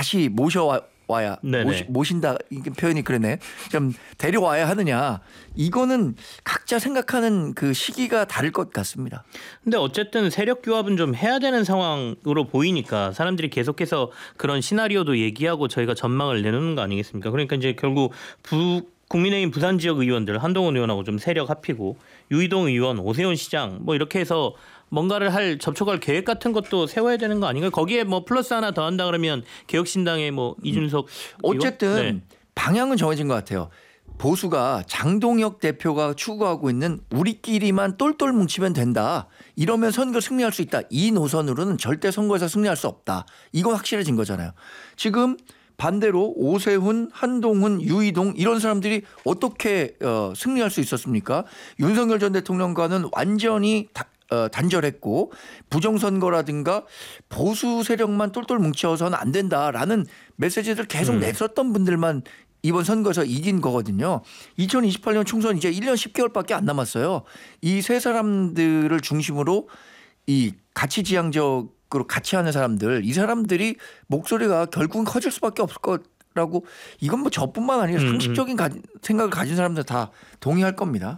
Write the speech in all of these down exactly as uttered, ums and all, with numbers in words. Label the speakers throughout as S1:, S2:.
S1: 다시 모셔와 와야 모시, 모신다 이게 표현이 그러네. 좀 데려와야 하느냐. 이거는 각자 생각하는 그 시기가 다를 것 같습니다.
S2: 근데 어쨌든 세력 규합은 좀 해야 되는 상황으로 보이니까 사람들이 계속해서 그런 시나리오도 얘기하고 저희가 전망을 내놓는 거 아니겠습니까? 그러니까 이제 결국 부 국민의힘 부산 지역 의원들 한동훈 의원하고 좀 세력 합히고 유이동 의원, 오세훈 시장 뭐 이렇게 해서 뭔가를 할 접촉할 계획 같은 것도 세워야 되는 거 아닌가요? 거기에 뭐 플러스 하나 더 한다 그러면 개혁신당의 뭐 이준석
S1: 어쨌든 네. 방향은 정해진 것 같아요. 보수가 장동혁 대표가 추구하고 있는 우리끼리만 똘똘 뭉치면 된다. 이러면 선거 승리할 수 있다. 이 노선으로는 절대 선거에서 승리할 수 없다. 이건 확실해진 거잖아요. 지금 반대로 오세훈, 한동훈, 유이동 이런 사람들이 어떻게 어, 승리할 수 있었습니까? 윤석열 전 대통령과는 완전히 다, 어, 단절했고 부정선거라든가 보수 세력만 똘똘 뭉쳐서는 안 된다라는 메시지를 계속 음. 냈었던 분들만 이번 선거에서 이긴 거거든요. 이천이십팔 년 총선 이제 일 년 십 개월밖에 안 남았어요. 이 세 사람들을 중심으로 이 가치지향적 으로 같이 하는 사람들 이 사람들이 목소리가 결국은 커질 수밖에 없을 거라고 이건 뭐 저뿐만 아니라 음, 상식적인 가, 생각을 가진 사람들 다 동의할 겁니다.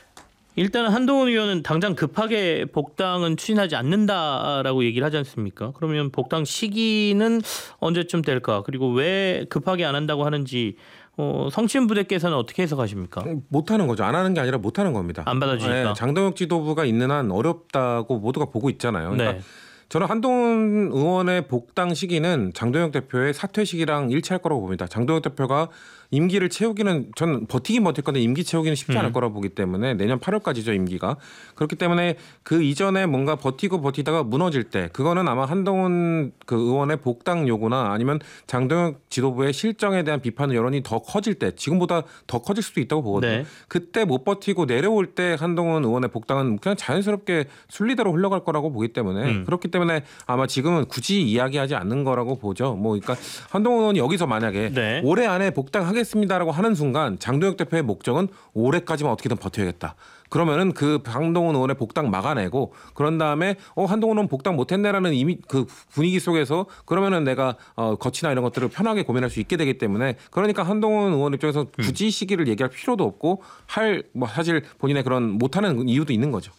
S2: 일단 한동훈 의원은 당장 급하게 복당은 추진하지 않는다라고 얘기를 하지 않습니까? 그러면 복당 시기는 언제쯤 될까? 그리고 왜 급하게 안 한다고 하는지 어, 성신 부대께서는 어떻게 해석하십니까?
S3: 못하는 거죠. 안 하는 게 아니라 못하는 겁니다.
S2: 안 받아주니까.
S3: 네, 장동혁 지도부가 있는 한 어렵다고 모두가 보고 있잖아요. 그러니까
S2: 네.
S3: 저는 한동훈 의원의 복당 시기는 장동혁 대표의 사퇴 시기랑 일치할 거라고 봅니다. 장동혁 대표가 임기를 채우기는 저는 버티긴 버틸 건데 임기 채우기는 쉽지 않을 음. 거라고 보기 때문에 내년 팔월까지죠 임기가. 그렇기 때문에 그 이전에 뭔가 버티고 버티다가 무너질 때 그거는 아마 한동훈 그 의원의 복당 요구나 아니면 장동혁 지도부의 실정에 대한 비판 여론이 더 커질 때 지금보다 더 커질 수도 있다고 보거든요. 네. 그때 못 버티고 내려올 때 한동훈 의원의 복당은 그냥 자연스럽게 순리대로 흘러갈 거라고 보기 때문에 음. 그렇기 때문에 아마 지금은 굳이 이야기하지 않는 거라고 보죠. 뭐 그러니까 한동훈 의원이 여기서 만약에 네. 올해 안에 복당하겠 습니다라고 하는 순간 장동혁 대표의 목적은 올해까지만 어떻게든 버텨야겠다. 그러면은 그 한동훈 의원의 복당 막아내고 그런 다음에 어 한동훈 의원 복당 못했네라는 이미 그 분위기 속에서 그러면은 내가 어 거치나 이런 것들을 편하게 고민할 수 있게 되기 때문에 그러니까 한동훈 의원 입장에서 굳이 시기를 얘기할 필요도 없고 할 뭐 사실 본인의 그런 못하는 이유도 있는 거죠.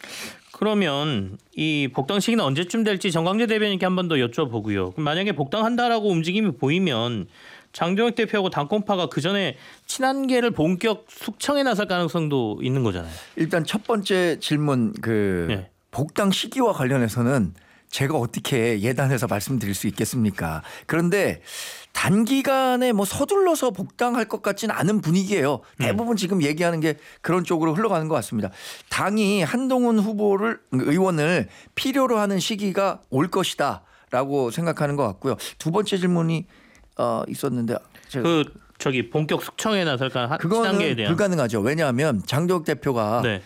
S2: 그러면 이 복당 시기는 언제쯤 될지 정광재 대변인께 한 번 더 여쭤보고요. 그럼 만약에 복당한다라고 움직임이 보이면 장동혁 대표하고 당권파가 그전에 친한계를 본격 숙청에 나설 가능성도 있는 거잖아요.
S1: 일단 첫 번째 질문 그 네. 복당 시기와 관련해서는 제가 어떻게 예단해서 말씀드릴 수 있겠습니까? 그런데 단기간에 뭐 서둘러서 복당할 것 같지는 않은 분위기예요. 대부분 지금 얘기하는 게 그런 쪽으로 흘러가는 것 같습니다. 당이 한동훈 후보를 의원을 필요로 하는 시기가 올 것이다라고 생각하는 것 같고요. 두 번째 질문이 어, 있었는데
S2: 그 저기 본격 숙청에 나설까
S1: 그거는 대한. 불가능하죠. 왜냐하면 장동혁 대표가 네.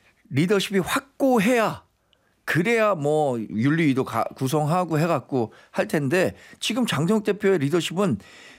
S1: 리더십이 확고해야 그래야 뭐 윤리위도 가, 구성하고 해갖고 할 텐데 지금 장동혁 대표의 리더십은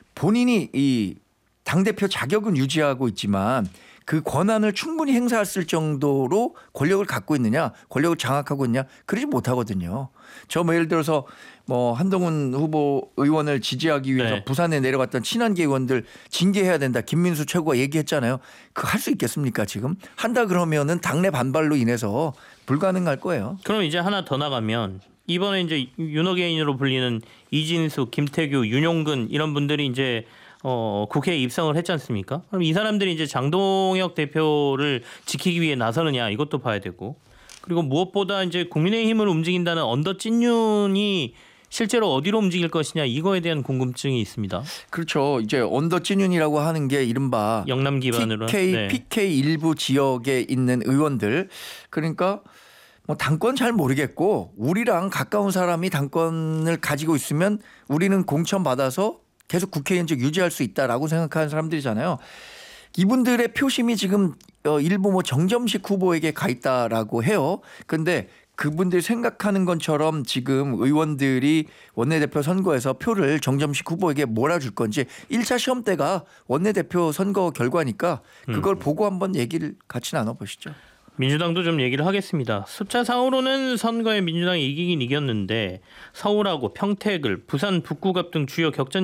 S1: 본인이 이 당대표 자격은 유지하고 있지만 그 권한을 충분히 행사했을 정도로 권력을 갖고 있느냐 권력을 장악하고 있느냐 그러지 못하거든요. 저 뭐 예를 들어서 뭐 한동훈 후보 의원을 지지하기 위해서 네. 부산에 내려갔던 친한계 의원들 징계해야 된다. 김민수 최고가 얘기했잖아요. 그거 할 수 있겠습니까 지금? 한다 그러면은 당내 반발로 인해서 불가능할 거예요.
S2: 그럼 이제 하나 더 나가면 이번에 이제 윤호개인으로 불리는 이진수, 김태규, 윤용근 이런 분들이 이제 어, 국회에 입성을 했지 않습니까? 그럼 이 사람들이 이제 장동혁 대표를 지키기 위해 나서느냐 이것도 봐야 되고 그리고 무엇보다 이제 국민의힘을 움직인다는 언더 찐윤이 실제로 어디로 움직일 것이냐 이거에 대한 궁금증이 있습니다.
S1: 그렇죠. 이제 언더 찐윤이라고 하는 게 이른바
S2: 영남 기반으로
S1: 피케이,
S2: 네. 피케이
S1: 일부 지역에 있는 의원들 그러니까 뭐 당권 잘 모르겠고 우리랑 가까운 사람이 당권을 가지고 있으면 우리는 공천 받아서 계속 국회의원직 유지할 수 있다라고 생각하는 사람들이잖아요. 이분들의 표심이 지금 일부 뭐 정점식 후보에게 가 있다라고 해요. 그런데 그분들이 생각하는 것처럼 지금 의원들이 원내대표 선거에서 표를 정점식 후보에게 몰아줄 건지 일 차 시험 때가 원내대표 선거 결과니까 그걸 음. 보고 한번 얘기를 같이 나눠보시죠.
S2: 민주당도 좀 얘기를 하겠습니다. 숫자상으로는 선거에 민주당이 이기긴 이겼는데 서울하고 평택을 부산 북구갑 등 주요 격전